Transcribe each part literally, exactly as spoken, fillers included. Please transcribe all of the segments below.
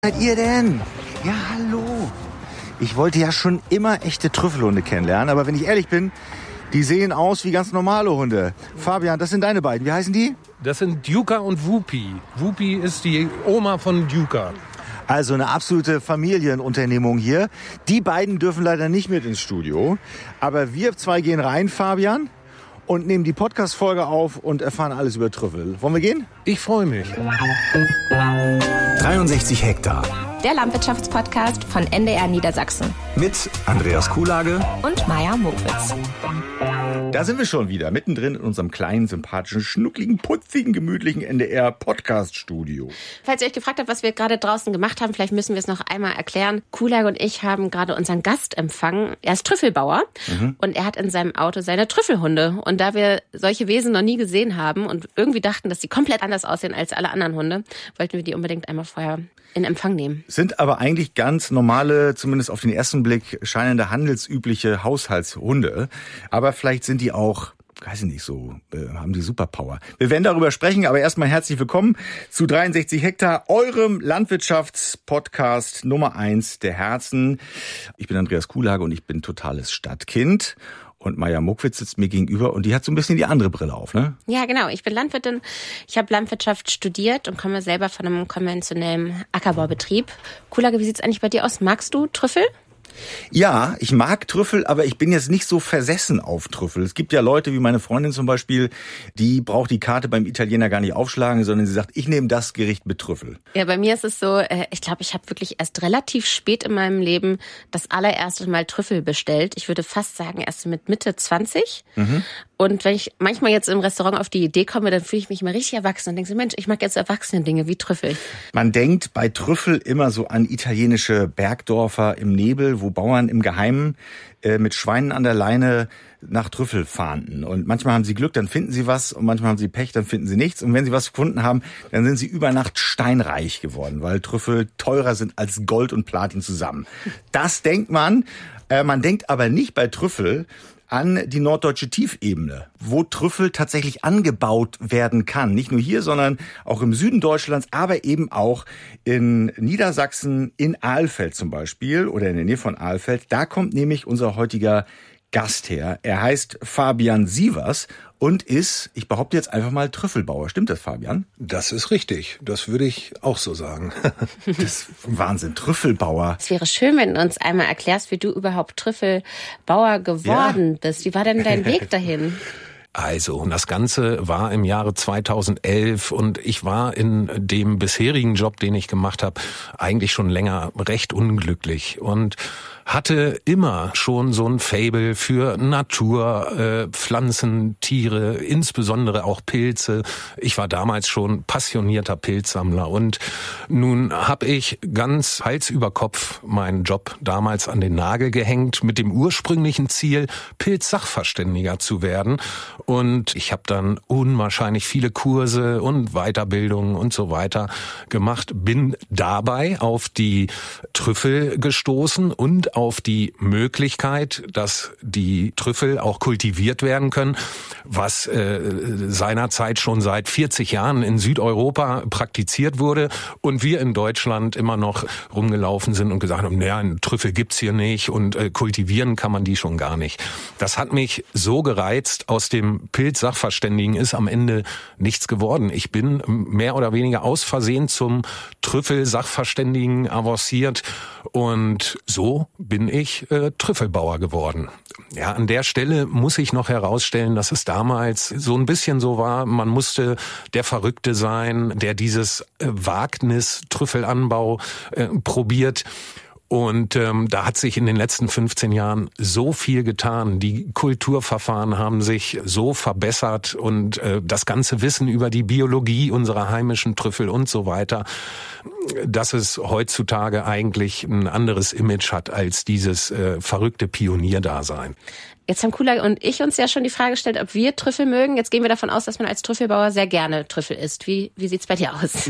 Seid ihr denn? Ja, hallo. Ich wollte ja schon immer echte Trüffelhunde kennenlernen, aber wenn ich ehrlich bin, die sehen aus wie ganz normale Hunde. Fabian, das sind deine beiden. Wie heißen die? Das sind Duca und Whoopi. Whoopi ist die Oma von Duca. Also eine absolute Familienunternehmung hier. Die beiden dürfen leider nicht mit ins Studio. Aber wir zwei gehen rein, Fabian, und nehmen die Podcast-Folge auf und erfahren alles über Trüffel. Wollen wir gehen? Ich freue mich. dreiundsechzig Hektar. Der Landwirtschaftspodcast von N D R Niedersachsen. Mit Andreas Kuhlage und Maja Mokwitz. Da sind wir schon wieder, mittendrin in unserem kleinen, sympathischen, schnuckligen, putzigen, gemütlichen N D R-Podcast-Studio. Falls ihr euch gefragt habt, was wir gerade draußen gemacht haben, vielleicht müssen wir es noch einmal erklären. Kuhlage und ich haben gerade unseren Gast empfangen. Er ist Trüffelbauer mhm. und er hat in seinem Auto seine Trüffelhunde. Und da wir solche Wesen noch nie gesehen haben und irgendwie dachten, dass sie komplett anders aussehen als alle anderen Hunde, wollten wir die unbedingt einmal vorher in Empfang nehmen. Sind aber eigentlich ganz normale, zumindest auf den ersten Blick scheinende handelsübliche Haushaltshunde. Aber vielleicht sind die auch, weiß ich nicht, so, äh, haben die Superpower. Wir werden darüber sprechen, aber erstmal herzlich willkommen zu dreiundsechzig Hektar, eurem Landwirtschaftspodcast Nummer eins der Herzen. Ich bin Andreas Kuhlage und ich bin totales Stadtkind. Und Maja Mokwitz sitzt mir gegenüber und die hat so ein bisschen die andere Brille auf, ne? Ja, genau. Ich bin Landwirtin. Ich habe Landwirtschaft studiert und komme selber von einem konventionellen Ackerbaubetrieb. Kuhlage, wie sieht's eigentlich bei dir aus? Magst du Trüffel? Ja, ich mag Trüffel, aber ich bin jetzt nicht so versessen auf Trüffel. Es gibt ja Leute wie meine Freundin zum Beispiel, die braucht die Karte beim Italiener gar nicht aufschlagen, sondern sie sagt, ich nehme das Gericht mit Trüffel. Ja, bei mir ist es so, ich glaube, ich habe wirklich erst relativ spät in meinem Leben das allererste Mal Trüffel bestellt. Ich würde fast sagen, erst mit Mitte zwanzig. Mhm. Und wenn ich manchmal jetzt im Restaurant auf die Idee komme, dann fühle ich mich mal richtig erwachsen und denke so, Mensch, ich mag jetzt erwachsene Dinge wie Trüffel. Man denkt bei Trüffel immer so an italienische Bergdörfer im Nebel, wo Bauern im Geheimen äh, mit Schweinen an der Leine nach Trüffel fahnden. Und manchmal haben sie Glück, dann finden sie was. Und manchmal haben sie Pech, dann finden sie nichts. Und wenn sie was gefunden haben, dann sind sie über Nacht steinreich geworden, weil Trüffel teurer sind als Gold und Platin zusammen. Das denkt man. Äh, man denkt aber nicht bei Trüffel an die norddeutsche Tiefebene, wo Trüffel tatsächlich angebaut werden kann. Nicht nur hier, sondern auch im Süden Deutschlands, aber eben auch in Niedersachsen, in Alfeld zum Beispiel oder in der Nähe von Alfeld. Da kommt nämlich unser heutiger Gast her. Er heißt Fabian Sievers und ist, ich behaupte jetzt einfach mal, Trüffelbauer. Stimmt das, Fabian? Das ist richtig. Das würde ich auch so sagen. Das ist Wahnsinn, Trüffelbauer. Es wäre schön, wenn du uns einmal erklärst, wie du überhaupt Trüffelbauer geworden ja. bist. Wie war denn dein Weg dahin? Also, und das Ganze war im Jahre zweitausendelf und ich war in dem bisherigen Job, den ich gemacht habe, eigentlich schon länger recht unglücklich und hatte immer schon so ein Faible für Natur, äh, Pflanzen, Tiere, insbesondere auch Pilze. Ich war damals schon passionierter Pilzsammler und nun habe ich ganz Hals über Kopf meinen Job damals an den Nagel gehängt mit dem ursprünglichen Ziel, Pilzsachverständiger zu werden. Und ich habe dann unwahrscheinlich viele Kurse und Weiterbildungen und so weiter gemacht, bin dabei auf die Trüffel gestoßen und auf die Möglichkeit, dass die Trüffel auch kultiviert werden können, was äh, seinerzeit schon seit vierzig Jahren in Südeuropa praktiziert wurde und wir in Deutschland immer noch rumgelaufen sind und gesagt haben, naja, einen Trüffel gibt's hier nicht und äh, kultivieren kann man die schon gar nicht. Das hat mich so gereizt, aus dem Pilzsachverständigen ist am Ende nichts geworden. Ich bin mehr oder weniger aus Versehen zum Trüffelsachverständigen avanciert und so bin ich äh, Trüffelbauer geworden. Ja, an der Stelle muss ich noch herausstellen, dass es damals so ein bisschen so war, man musste der Verrückte sein, der dieses äh, Wagnis Trüffelanbau äh, probiert. Und ähm, da hat sich in den letzten fünfzehn Jahren so viel getan. Die Kulturverfahren haben sich so verbessert und äh, das ganze Wissen über die Biologie unserer heimischen Trüffel und so weiter, dass es heutzutage eigentlich ein anderes Image hat als dieses äh, verrückte Pionierdasein. Jetzt haben Kuhlage und ich uns ja schon die Frage gestellt, ob wir Trüffel mögen. Jetzt gehen wir davon aus, dass man als Trüffelbauer sehr gerne Trüffel isst. Wie, wie sieht's bei dir aus?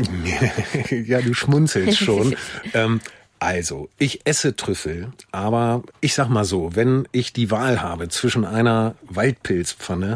Ja, du schmunzelst schon. ähm, Also, ich esse Trüffel, aber ich sag mal so, wenn ich die Wahl habe zwischen einer Waldpilzpfanne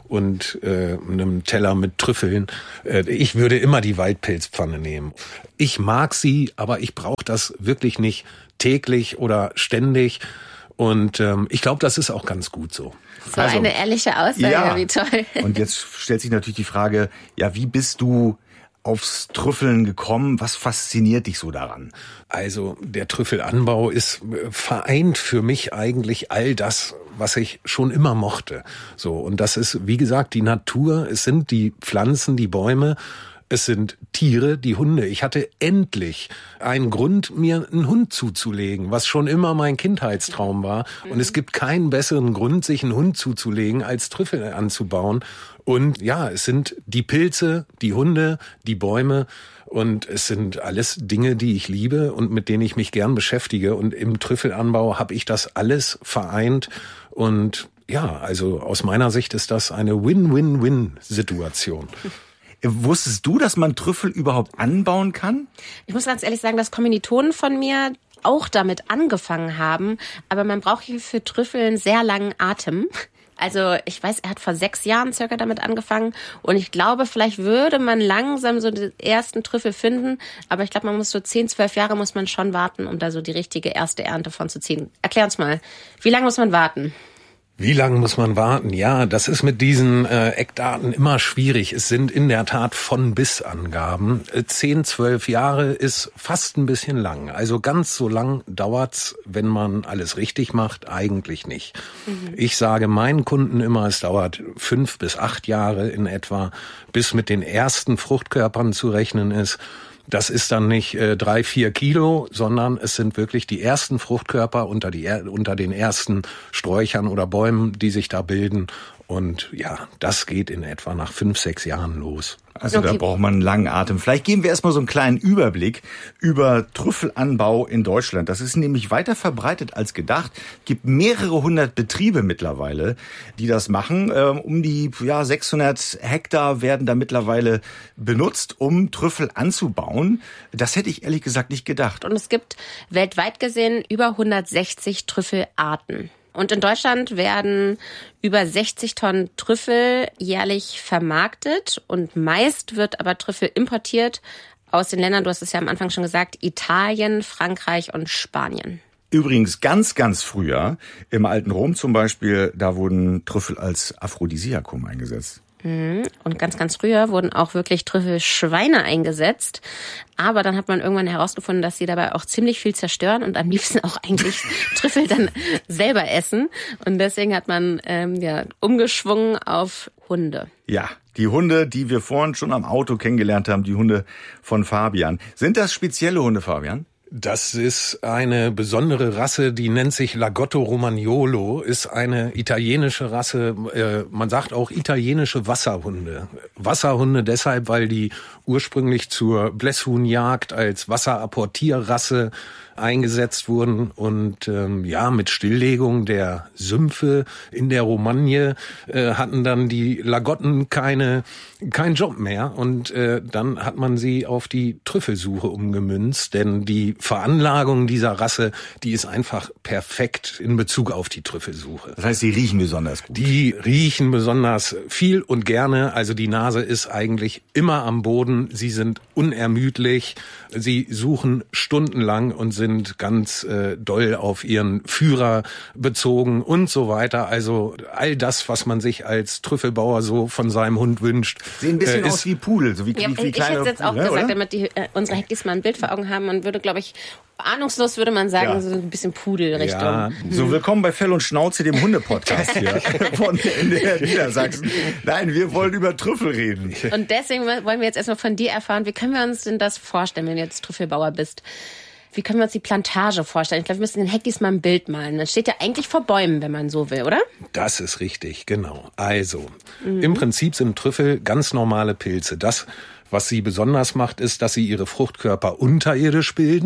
und äh, einem Teller mit Trüffeln. Äh, ich würde immer die Waldpilzpfanne nehmen. Ich mag sie, aber ich brauche das wirklich nicht täglich oder ständig. Und ähm, ich glaube, das ist auch ganz gut so. So also, eine ehrliche Aussage, ja. Wie toll. Und jetzt stellt sich natürlich die Frage, ja, wie bist du aufs Trüffeln gekommen? Was fasziniert dich so daran? Also der Trüffelanbau ist vereint für mich eigentlich all das, was ich schon immer mochte. So, und das ist, wie gesagt, die Natur, es sind die Pflanzen, die Bäume, es sind Tiere, die Hunde. Ich hatte endlich einen Grund, mir einen Hund zuzulegen, was schon immer mein Kindheitstraum war. Und es gibt keinen besseren Grund, sich einen Hund zuzulegen, als Trüffel anzubauen. Und ja, es sind die Pilze, die Hunde, die Bäume. Und es sind alles Dinge, die ich liebe und mit denen ich mich gern beschäftige. Und im Trüffelanbau habe ich das alles vereint. Und ja, also aus meiner Sicht ist das eine Win-Win-Win-Situation. Wusstest du, dass man Trüffel überhaupt anbauen kann? Ich muss ganz ehrlich sagen, dass Kommilitonen von mir auch damit angefangen haben. Aber man braucht hier für Trüffel einen sehr langen Atem. Also ich weiß, er hat vor sechs Jahren circa damit angefangen. Und ich glaube, vielleicht würde man langsam so die ersten Trüffel finden. Aber ich glaube, man muss so zehn, zwölf Jahre muss man schon warten, um da so die richtige erste Ernte von zu ziehen. Erklär uns mal, wie lange muss man warten? Wie lange muss man warten? Ja, das ist mit diesen äh, Eckdaten immer schwierig. Es sind in der Tat von bis Angaben. Zehn, zwölf Jahre ist fast ein bisschen lang. Also ganz so lang dauert's, wenn man alles richtig macht, eigentlich nicht. Mhm. Ich sage meinen Kunden immer, es dauert fünf bis acht Jahre in etwa, bis mit den ersten Fruchtkörpern zu rechnen ist. Das ist dann nicht äh, drei, vier Kilo, sondern es sind wirklich die ersten Fruchtkörper unter, die, unter den ersten Sträuchern oder Bäumen, die sich da bilden. Und ja, das geht in etwa nach fünf, sechs Jahren los. Also okay. Da braucht man einen langen Atem. Vielleicht geben wir erstmal so einen kleinen Überblick über Trüffelanbau in Deutschland. Das ist nämlich weiter verbreitet als gedacht. Es gibt mehrere hundert Betriebe mittlerweile, die das machen. Um die ja, sechshundert Hektar werden da mittlerweile benutzt, um Trüffel anzubauen. Das hätte ich ehrlich gesagt nicht gedacht. Und es gibt weltweit gesehen über hundertsechzig Trüffelarten. Und in Deutschland werden über sechzig Tonnen Trüffel jährlich vermarktet und meist wird aber Trüffel importiert aus den Ländern, du hast es ja am Anfang schon gesagt, Italien, Frankreich und Spanien. Übrigens ganz, ganz früher, im alten Rom zum Beispiel, da wurden Trüffel als Aphrodisiakum eingesetzt. Und ganz, ganz früher wurden auch wirklich Trüffelschweine eingesetzt. Aber dann hat man irgendwann herausgefunden, dass sie dabei auch ziemlich viel zerstören und am liebsten auch eigentlich Trüffel dann selber essen. Und deswegen hat man ähm, ja umgeschwungen auf Hunde. Ja, die Hunde, die wir vorhin schon am Auto kennengelernt haben, die Hunde von Fabian. Sind das spezielle Hunde, Fabian? Das ist eine besondere Rasse, die nennt sich Lagotto Romagnolo, ist eine italienische Rasse, äh, man sagt auch italienische Wasserhunde. Wasserhunde deshalb, weil die ursprünglich zur Blässhuhnjagd als Wasserapportierrasse eingesetzt wurden und ähm, ja, mit Stilllegung der Sümpfe in der Romagne äh, hatten dann die Lagotten keine keinen Job mehr und äh, dann hat man sie auf die Trüffelsuche umgemünzt, denn die Veranlagung dieser Rasse, die ist einfach perfekt in Bezug auf die Trüffelsuche. Das heißt, die riechen besonders gut. Die riechen besonders viel und gerne, also die Nase ist eigentlich immer am Boden, sie sind unermüdlich, sie suchen stundenlang und sind sind ganz äh, doll auf ihren Führer bezogen und so weiter. Also all das, was man sich als Trüffelbauer so von seinem Hund wünscht. Sehen ein bisschen äh, aus wie Pudel. So wie, ja, wie, wie ich kleine hätte es jetzt auch Pudel, gesagt, oder? damit die, äh, unsere Heckis mal ein Bild vor Augen haben. Man würde, glaube ich, ahnungslos würde man sagen, Ja. so ein bisschen Pudelrichtung. Ja. So, willkommen bei Fell und Schnauze, dem Hunde-Podcast hier von N D R Niedersachsen. Nein, wir wollen über Trüffel reden. Und deswegen wollen wir jetzt erstmal von dir erfahren, wie können wir uns denn das vorstellen, wenn du jetzt Trüffelbauer bist? Wie können wir uns die Plantage vorstellen? Ich glaube, wir müssen den Heckis mal ein Bild malen. Das steht ja eigentlich vor Bäumen, wenn man so will, oder? Das ist richtig, genau. Also, mhm. im Prinzip sind Trüffel ganz normale Pilze. Das, was sie besonders macht, ist, dass sie ihre Fruchtkörper unterirdisch bilden.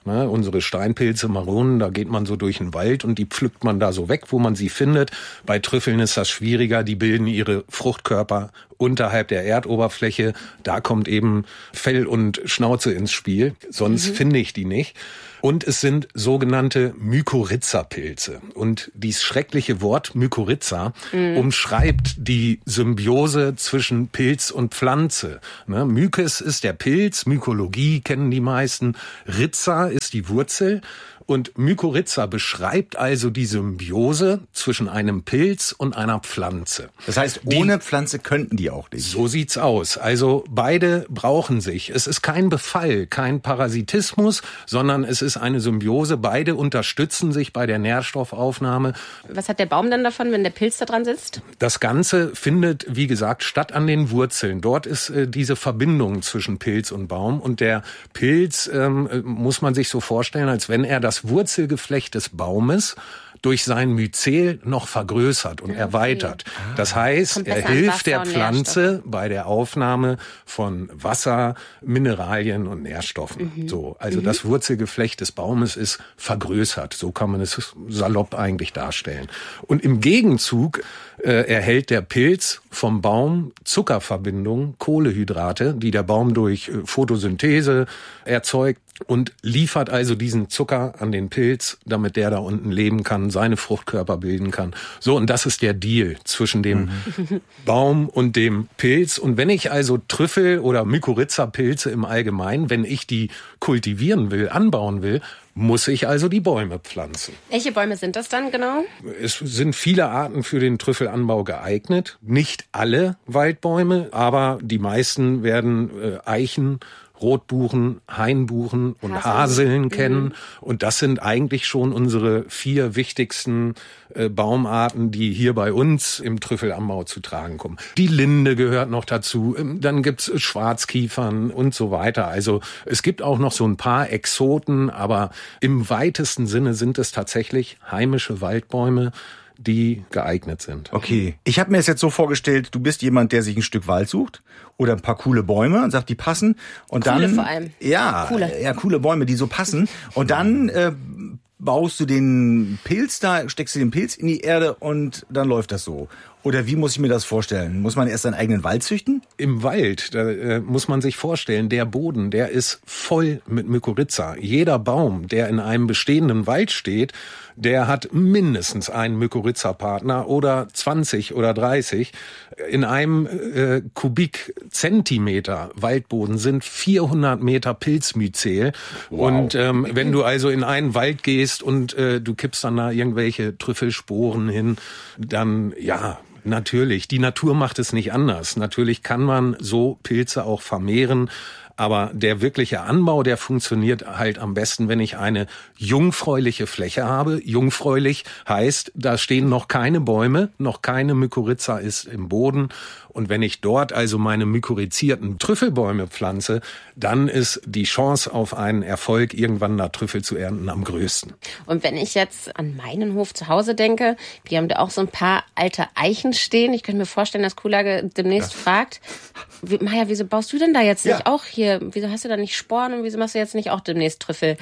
Ne, unsere Steinpilze, Maronen, da geht man so durch den Wald und die pflückt man da so weg, wo man sie findet. Bei Trüffeln ist das schwieriger, die bilden ihre Fruchtkörper unterhalb der Erdoberfläche. Da kommt eben Fell und Schnauze ins Spiel, sonst mhm. finde ich die nicht. Und es sind sogenannte Mykorrhiza-Pilze. Und dieses schreckliche Wort Mykorrhiza mhm. umschreibt die Symbiose zwischen Pilz und Pflanze. Ne? Mykes ist der Pilz, Mykologie kennen die meisten, Rhiza ist die Wurzel. Und Mykorrhiza beschreibt also die Symbiose zwischen einem Pilz und einer Pflanze. Das heißt, ohne die, Pflanze könnten die auch nicht. So sieht's aus. Also beide brauchen sich. Es ist kein Befall, kein Parasitismus, sondern es ist eine Symbiose. Beide unterstützen sich bei der Nährstoffaufnahme. Was hat der Baum dann davon, wenn der Pilz da dran sitzt? Das Ganze findet, wie gesagt, statt an den Wurzeln. Dort ist äh, diese Verbindung zwischen Pilz und Baum. Und der Pilz ähm, muss man sich so vorstellen, als wenn er das Wurzelgeflecht des Baumes durch sein Myzel noch vergrößert und okay. erweitert. Das heißt, er hilft der Pflanze bei der Aufnahme von Wasser, Mineralien und Nährstoffen. Mhm. So, also mhm. das Wurzelgeflecht des Baumes ist vergrößert. So kann man es salopp eigentlich darstellen. Und im Gegenzug äh, erhält der Pilz vom Baum Zuckerverbindungen, Kohlenhydrate, die der Baum durch äh, Photosynthese erzeugt und liefert also diesen Zucker an den Pilz, damit der da unten leben kann, seine Fruchtkörper bilden kann. So, und das ist der Deal zwischen dem mhm. Baum und dem Pilz. Und wenn ich also Trüffel oder Mykorrhiza-Pilze im Allgemeinen, wenn ich die kultivieren will, anbauen will, muss ich also die Bäume pflanzen. Welche Bäume sind das dann genau? Es sind viele Arten für den Trüffelanbau geeignet. Nicht alle Waldbäume, aber die meisten werden äh, Eichen, Rotbuchen, Hainbuchen und Haseln, Haseln kennen. Mhm. Und das sind eigentlich schon unsere vier wichtigsten äh, Baumarten, die hier bei uns im Trüffelanbau zu tragen kommen. Die Linde gehört noch dazu. Dann gibt's Schwarzkiefern und so weiter. Also es gibt auch noch so ein paar Exoten, aber im weitesten Sinne sind es tatsächlich heimische Waldbäume, die geeignet sind. Okay, ich habe mir es jetzt so vorgestellt, du bist jemand, der sich ein Stück Wald sucht oder ein paar coole Bäume und sagt, die passen. Und coole dann, vor allem. Ja, coole. ja, coole Bäume, die so passen. Und dann äh, baust du den Pilz da, steckst du den Pilz in die Erde und dann läuft das so. Oder wie muss ich mir das vorstellen? Muss man erst seinen eigenen Wald züchten? Im Wald, da äh, muss man sich vorstellen, der Boden, der ist voll mit Mykorrhiza. Jeder Baum, der in einem bestehenden Wald steht, der hat mindestens einen Mykorrhiza-Partner oder zwanzig oder dreißig. In einem äh, Kubikzentimeter Waldboden sind vierhundert Meter Pilzmyzel. Wow. Und ähm, wenn du also in einen Wald gehst und äh, du kippst dann da irgendwelche Trüffelsporen hin, dann ja... Natürlich, die Natur macht es nicht anders. Natürlich kann man so Pilze auch vermehren, aber der wirkliche Anbau, der funktioniert halt am besten, wenn ich eine jungfräuliche Fläche habe. Jungfräulich heißt, da stehen noch keine Bäume, noch keine Mykorrhiza ist im Boden. Und wenn ich dort also meine mykorrhizierten Trüffelbäume pflanze, dann ist die Chance auf einen Erfolg, irgendwann da Trüffel zu ernten, am größten. Und wenn ich jetzt an meinen Hof zu Hause denke, wir haben da auch so ein paar alte Eichen stehen. Ich könnte mir vorstellen, dass Kuhlage demnächst ja. fragt, Maja, wieso baust du denn da jetzt nicht ja. auch hier, wieso hast du da nicht Sporen und wieso machst du jetzt nicht auch demnächst Trüffel?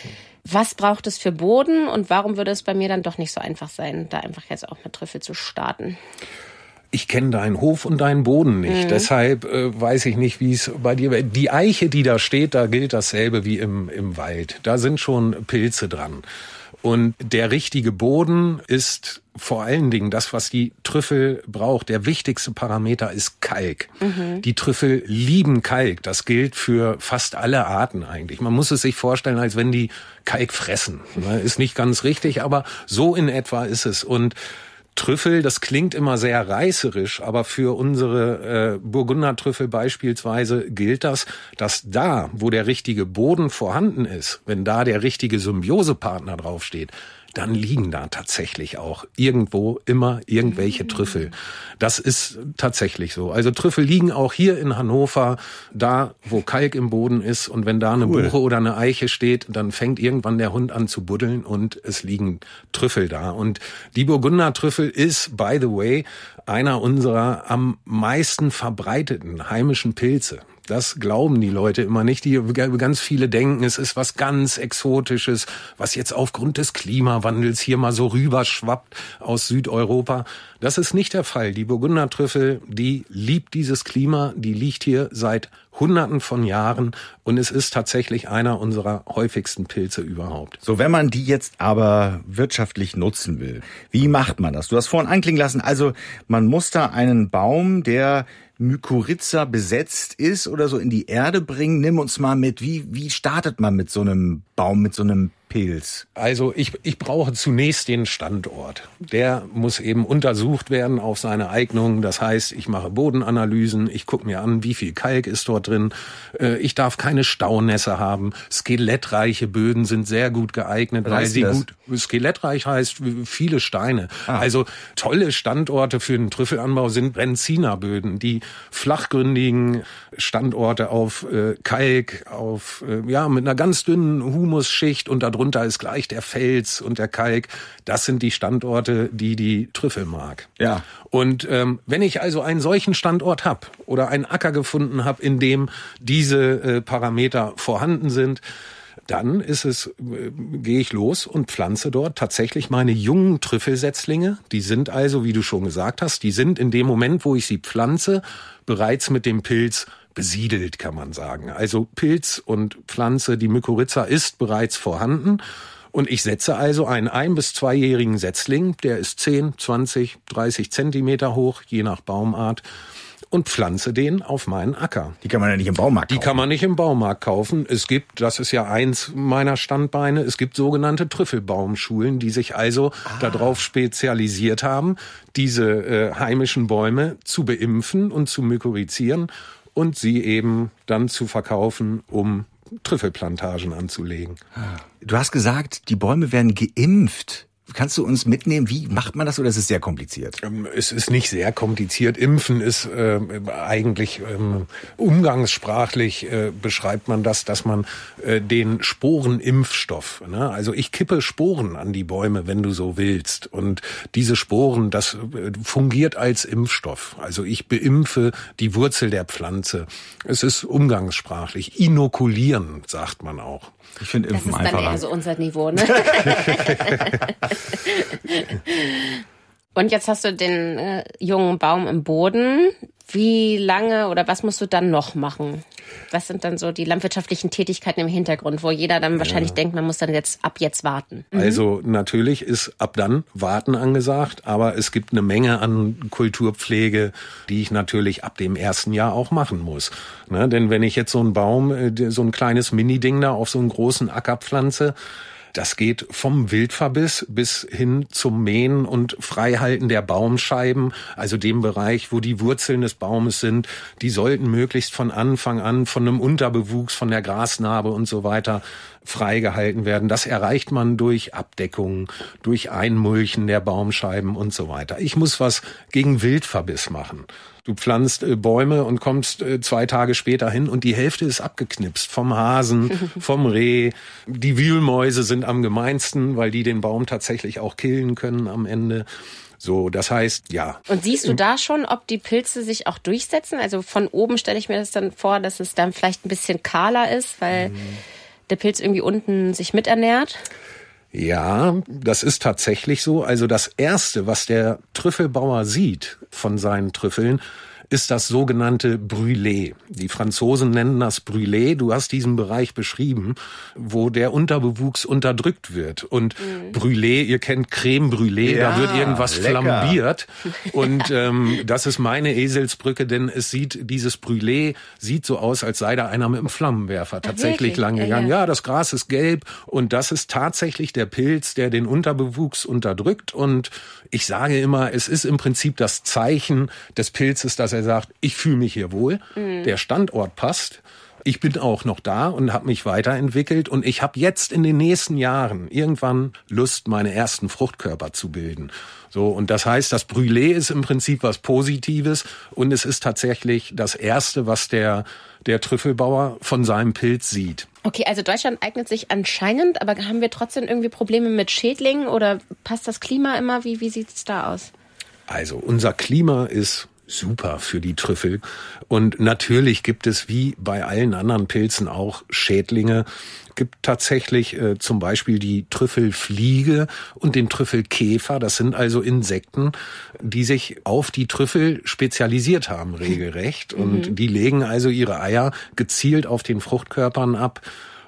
Was braucht es für Boden und warum würde es bei mir dann doch nicht so einfach sein, da einfach jetzt auch mit Trüffel zu starten? Ich kenne deinen Hof und deinen Boden nicht, mhm. deshalb äh, weiß ich nicht, wie es bei dir wäre. Die Eiche, die da steht, da gilt dasselbe wie im, im Wald. Da sind schon Pilze dran. Und der richtige Boden ist vor allen Dingen das, was die Trüffel braucht. Der wichtigste Parameter ist Kalk. Mhm. Die Trüffel lieben Kalk. Das gilt für fast alle Arten eigentlich. Man muss es sich vorstellen, als wenn die Kalk fressen. Ist nicht ganz richtig, aber so in etwa ist es. Und Trüffel, das klingt immer sehr reißerisch, aber für unsere äh, Burgundertrüffel beispielsweise gilt das, dass da, wo der richtige Boden vorhanden ist, wenn da der richtige Symbiosepartner draufsteht, dann liegen da tatsächlich auch irgendwo immer irgendwelche Trüffel. Das ist tatsächlich so. Also Trüffel liegen auch hier in Hannover, da wo Kalk im Boden ist. Und wenn da eine cool. Buche oder eine Eiche steht, dann fängt irgendwann der Hund an zu buddeln und es liegen Trüffel da. Und die Burgundertrüffel ist, by the way, einer unserer am meisten verbreiteten heimischen Pilze. Das glauben die Leute immer nicht. Die ganz viele denken, es ist was ganz Exotisches, was jetzt aufgrund des Klimawandels hier mal so rüberschwappt aus Südeuropa. Das ist nicht der Fall. Die Burgundertrüffel, die liebt dieses Klima, die liegt hier seit Hunderten von Jahren und es ist tatsächlich einer unserer häufigsten Pilze überhaupt. So, wenn man die jetzt aber wirtschaftlich nutzen will, wie macht man das? Du hast vorhin anklingen lassen, also man muss da einen Baum, der Mykorrhiza besetzt ist oder so, in die Erde bringen. Nimm uns mal mit, wie, wie startet man mit so einem Baum, mit so einem Pilz? Also ich, ich brauche zunächst den Standort. Der muss eben untersucht werden auf seine Eignung. Das heißt, ich mache Bodenanalysen, ich gucke mir an, wie viel Kalk ist dort drin. Ich darf keine Staunässe haben. Skelettreiche Böden sind sehr gut geeignet, Was weil heißt sie das? gut, skelettreich heißt viele Steine. Ah. Also tolle Standorte für den Trüffelanbau sind Brenzinerböden, die flachgründigen Standorte auf äh, Kalk, auf äh, ja mit einer ganz dünnen Humusschicht und darunter ist gleich der Fels und der Kalk. Das sind die Standorte, die die Trüffel mag. Ja. Und ähm, wenn ich also einen solchen Standort habe oder einen Acker gefunden habe, in dem diese äh, Parameter vorhanden sind, dann ist es, äh, gehe ich los und pflanze dort tatsächlich meine jungen Trüffelsetzlinge. Die sind also, wie du schon gesagt hast, die sind in dem Moment, wo ich sie pflanze, bereits mit dem Pilz besiedelt, kann man sagen. Also Pilz und Pflanze, die Mykorrhiza ist bereits vorhanden. Und ich setze also einen ein- bis zweijährigen Setzling, der ist zehn, zwanzig, dreißig Zentimeter hoch, je nach Baumart, und pflanze den auf meinen Acker. Die kann man ja nicht im Baumarkt Die kaufen. kann man nicht im Baumarkt kaufen. Es gibt, das ist ja eins meiner Standbeine, es gibt sogenannte Trüffelbaumschulen, die sich also ah. darauf spezialisiert haben, diese äh, heimischen Bäume zu beimpfen und zu mykorrhizieren und sie eben dann zu verkaufen, um Trüffelplantagen anzulegen. Du hast gesagt, die Bäume werden geimpft. Kannst du uns mitnehmen, wie macht man das oder ist es sehr kompliziert? Es ist nicht sehr kompliziert. Impfen ist äh, eigentlich ähm, umgangssprachlich äh, beschreibt man das, dass man äh, den Sporenimpfstoff, ne? Also ich kippe Sporen an die Bäume, wenn du so willst. Und diese Sporen, das äh, fungiert als Impfstoff. Also ich beimpfe die Wurzel der Pflanze. Es ist umgangssprachlich. Inokulieren, sagt man auch. Ich finde Impfen einfacher. Das ist dann einfacher. eher so unser Niveau, ne? Und jetzt hast du den äh, jungen Baum im Boden. Wie lange oder was musst du dann noch machen? Was sind dann so die landwirtschaftlichen Tätigkeiten im Hintergrund, wo jeder dann wahrscheinlich ja. denkt, man muss dann jetzt ab jetzt warten? Mhm. Also natürlich ist ab dann Warten angesagt, aber es gibt eine Menge an Kulturpflege, die ich natürlich ab dem ersten Jahr auch machen muss. Ne? Denn wenn ich jetzt so einen Baum, so ein kleines Mini-Ding da auf so einen großen Acker pflanze, das geht vom Wildverbiss bis hin zum Mähen und Freihalten der Baumscheiben, also dem Bereich, wo die Wurzeln des Baumes sind. Die sollten möglichst von Anfang an von einem Unterbewuchs, von der Grasnarbe und so weiter freigehalten werden. Das erreicht man durch Abdeckung, durch Einmulchen der Baumscheiben und so weiter. Ich muss was gegen Wildverbiss machen. Du pflanzt äh, Bäume und kommst äh, zwei Tage später hin und die Hälfte ist abgeknipst vom Hasen, vom Reh. Die Wühlmäuse sind am gemeinsten, weil die den Baum tatsächlich auch killen können am Ende. So, das heißt, ja. Und siehst du da schon, ob die Pilze sich auch durchsetzen? Also von oben stelle ich mir das dann vor, dass es dann vielleicht ein bisschen kahler ist, weil mhm. der Pilz irgendwie unten sich miternährt. Ja, das ist tatsächlich so. Also das Erste, was der Trüffelbauer sieht von seinen Trüffeln, ist das sogenannte Brûlé. Die Franzosen nennen das Brûlé. Du hast diesen Bereich beschrieben, wo der Unterbewuchs unterdrückt wird. Und mhm. Brûlé, ihr kennt Creme Brûlée, ja, da wird irgendwas lecker. flambiert. Und ähm, das ist meine Eselsbrücke, denn es sieht, dieses Brûlé sieht so aus, als sei da einer mit einem Flammenwerfer tatsächlich lang gegangen. Ja, ja. ja, das Gras ist gelb und das ist tatsächlich der Pilz, der den Unterbewuchs unterdrückt. Und ich sage immer, es ist im Prinzip das Zeichen des Pilzes, dass er sagt, ich fühle mich hier wohl, mhm. der Standort passt, ich bin auch noch da und habe mich weiterentwickelt und ich habe jetzt in den nächsten Jahren irgendwann Lust, meine ersten Fruchtkörper zu bilden. So, und das heißt, das Brûlé ist im Prinzip was Positives und es ist tatsächlich das Erste, was der, der Trüffelbauer von seinem Pilz sieht. Okay, also Deutschland eignet sich anscheinend, aber haben wir trotzdem irgendwie Probleme mit Schädlingen oder passt das Klima immer? Wie, wie sieht's da aus? Also unser Klima ist super für die Trüffel. Und natürlich gibt es wie bei allen anderen Pilzen auch Schädlinge. Es gibt tatsächlich äh, zum Beispiel die Trüffelfliege und den Trüffelkäfer. Das sind also Insekten, die sich auf die Trüffel spezialisiert haben, regelrecht. Mhm. Und die legen also ihre Eier gezielt auf den Fruchtkörpern ab.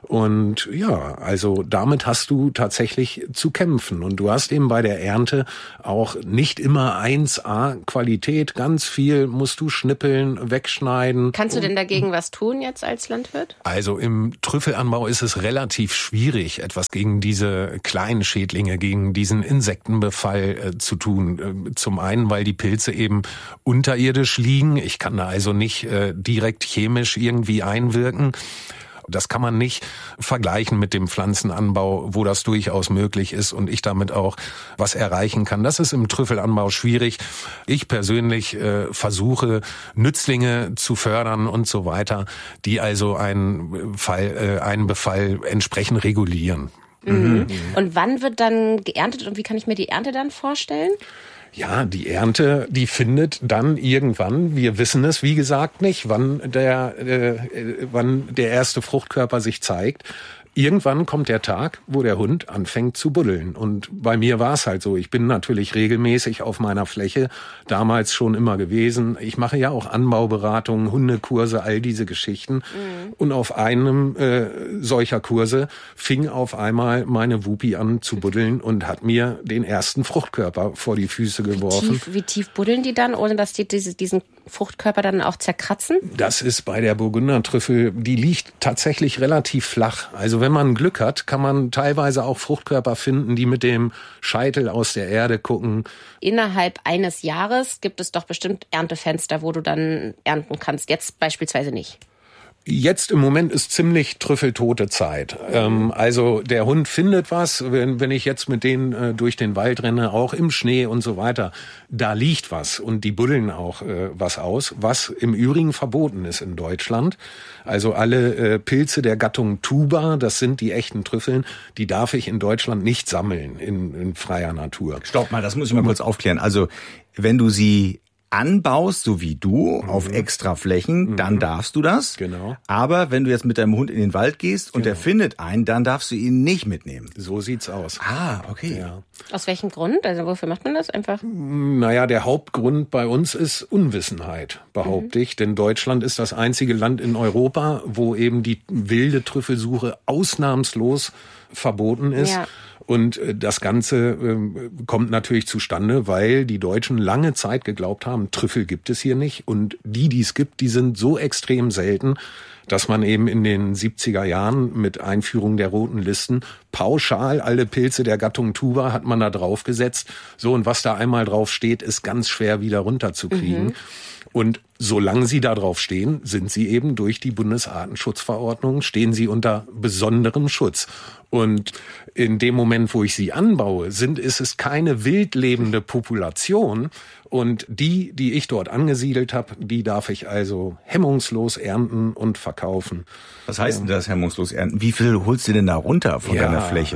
Und ja, also damit hast du tatsächlich zu kämpfen. Und du hast eben bei der Ernte auch nicht immer eins A Qualität. Ganz viel musst du schnippeln, wegschneiden. Kannst du denn dagegen was tun jetzt als Landwirt? Also im Trüffelanbau ist es relativ schwierig, etwas gegen diese kleinen Schädlinge, gegen diesen Insektenbefall äh, zu tun. Äh, zum einen, weil die Pilze eben unterirdisch liegen. Ich kann da also nicht äh, direkt chemisch irgendwie einwirken. Das kann man nicht vergleichen mit dem Pflanzenanbau, wo das durchaus möglich ist und ich damit auch was erreichen kann. Das ist im Trüffelanbau schwierig. Ich persönlich äh, versuche, Nützlinge zu fördern und so weiter, die also einen Fall, äh, einen Befall entsprechend regulieren. Mhm. Und wann wird dann geerntet und wie kann ich mir die Ernte dann vorstellen? Ja, die Ernte, die findet dann irgendwann, wir wissen es wie gesagt nicht, wann der, äh, wann der erste Fruchtkörper sich zeigt. Irgendwann kommt der Tag, wo der Hund anfängt zu buddeln. Und bei mir war es halt so. Ich bin natürlich regelmäßig auf meiner Fläche, damals schon immer gewesen. Ich mache ja auch Anbauberatungen, Hundekurse, all diese Geschichten. Mhm. Und auf einem äh, solcher Kurse fing auf einmal meine Wuppi an zu buddeln und hat mir den ersten Fruchtkörper vor die Füße geworfen. Wie tief, wie tief buddeln die dann, ohne dass die diese, diesen Fruchtkörper dann auch zerkratzen? Das ist bei der Burgundertrüffel, die liegt tatsächlich relativ flach. Also wenn man Glück hat, kann man teilweise auch Fruchtkörper finden, die mit dem Scheitel aus der Erde gucken. Innerhalb eines Jahres gibt es doch bestimmt Erntefenster, wo du dann ernten kannst. Jetzt beispielsweise nicht. Jetzt im Moment ist ziemlich trüffeltote Zeit. Ähm, also der Hund findet was, wenn, wenn ich jetzt mit denen äh, durch den Wald renne, auch im Schnee und so weiter, da liegt was und die buddeln auch äh, was aus, was im Übrigen verboten ist in Deutschland. Also alle äh, Pilze der Gattung Tuber, das sind die echten Trüffeln, die darf ich in Deutschland nicht sammeln in, in freier Natur. Stopp mal, das muss ich mal kurz aufklären. Also wenn du sie anbaust, so wie du, mhm. auf extra Flächen, mhm. dann darfst du das. Genau. Aber wenn du jetzt mit deinem Hund in den Wald gehst und genau. der findet einen, dann darfst du ihn nicht mitnehmen. So sieht's aus. Ah, okay. Ja. Aus welchem Grund? Also wofür macht man das einfach? Naja, der Hauptgrund bei uns ist Unwissenheit, behaupte mhm. ich. Denn Deutschland ist das einzige Land in Europa, wo eben die wilde Trüffelsuche ausnahmslos verboten ist. Ja. Und das Ganze äh, kommt natürlich zustande, weil die Deutschen lange Zeit geglaubt haben, Trüffel gibt es hier nicht. Und die, die es gibt, die sind so extrem selten, dass man eben in den siebziger Jahren mit Einführung der roten Listen pauschal alle Pilze der Gattung Tuber hat man da drauf gesetzt. So, und was da einmal drauf steht, ist ganz schwer wieder runterzukriegen. Mhm. Und solange sie da drauf stehen, sind sie eben durch die Bundesartenschutzverordnung, stehen sie unter besonderem Schutz. Und in dem Moment, wo ich sie anbaue, sind, ist es keine wild lebende Population. Und die, die ich dort angesiedelt habe, die darf ich also hemmungslos ernten und verkaufen. Was heißt denn das, hemmungslos ernten? Wie viel holst du denn da runter von ja. deiner Fläche?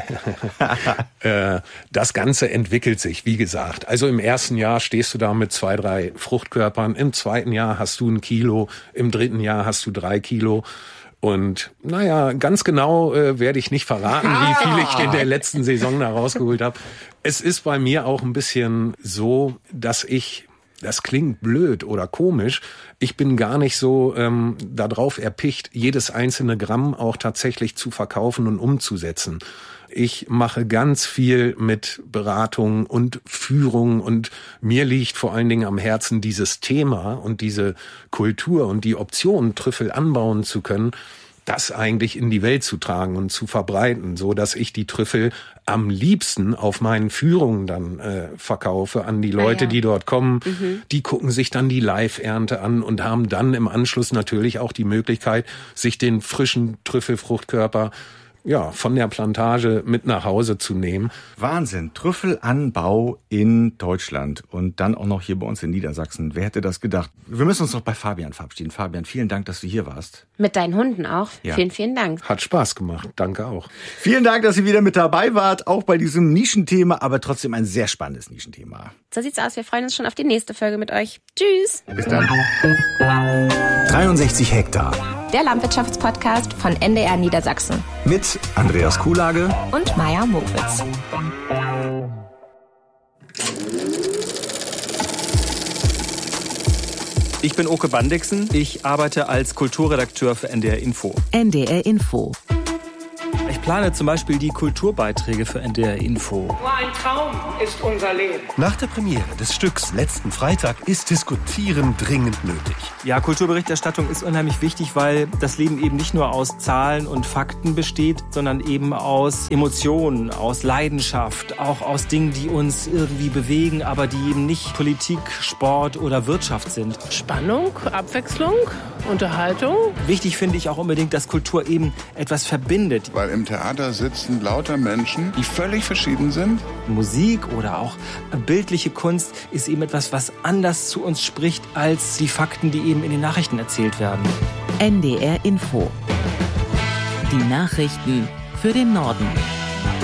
Das Ganze entwickelt sich, wie gesagt. Also im ersten Jahr stehst du da mit zwei, drei Fruchtkörpern. Im zweiten Jahr hast du ein Kilo. Im dritten Jahr hast du drei Kilo. Und naja, ganz genau äh, werde ich nicht verraten, wie viel ich in der letzten Saison da rausgeholt habe. Es ist bei mir auch ein bisschen so, dass ich, das klingt blöd oder komisch, ich bin gar nicht so ähm, darauf erpicht, jedes einzelne Gramm auch tatsächlich zu verkaufen und umzusetzen. Ich mache ganz viel mit Beratung und Führung und mir liegt vor allen Dingen am Herzen dieses Thema und diese Kultur und die Option, Trüffel anbauen zu können, das eigentlich in die Welt zu tragen und zu verbreiten, so dass ich die Trüffel am liebsten auf meinen Führungen dann äh, verkaufe an die Leute, ah, ja. die dort kommen. Mhm. Die gucken sich dann die Live-Ernte an und haben dann im Anschluss natürlich auch die Möglichkeit, sich den frischen Trüffelfruchtkörper ja, von der Plantage mit nach Hause zu nehmen. Wahnsinn, Trüffelanbau in Deutschland und dann auch noch hier bei uns in Niedersachsen. Wer hätte das gedacht? Wir müssen uns noch bei Fabian verabschieden. Fabian, vielen Dank, dass du hier warst. Mit deinen Hunden auch. Ja. Vielen, vielen Dank. Hat Spaß gemacht. Danke auch. Vielen Dank, dass ihr wieder mit dabei wart, auch bei diesem Nischenthema, aber trotzdem ein sehr spannendes Nischenthema. So sieht's aus. Wir freuen uns schon auf die nächste Folge mit euch. Tschüss. Bis dann. dreiundsechzig Hektar. Der Landwirtschaftspodcast von N D R Niedersachsen. Mit Andreas Kuhlage Und Maja Mokwitz. Ich bin Oke Bandixen. Ich arbeite als Kulturredakteur für N D R Info. N D R Info. Ich plane zum Beispiel die Kulturbeiträge für N D R Info. Nur ein Traum ist unser Leben. Nach der Premiere des Stücks letzten Freitag ist Diskutieren dringend nötig. Ja, Kulturberichterstattung ist unheimlich wichtig, weil das Leben eben nicht nur aus Zahlen und Fakten besteht, sondern eben aus Emotionen, aus Leidenschaft, auch aus Dingen, die uns irgendwie bewegen, aber die eben nicht Politik, Sport oder Wirtschaft sind. Spannung, Abwechslung, Unterhaltung. Wichtig finde ich auch unbedingt, dass Kultur eben etwas verbindet. Weil im Theater sitzen lauter Menschen, die völlig verschieden sind. Musik oder auch bildliche Kunst ist eben etwas, was anders zu uns spricht als die Fakten, die eben in den Nachrichten erzählt werden. N D R Info. Die Nachrichten für den Norden.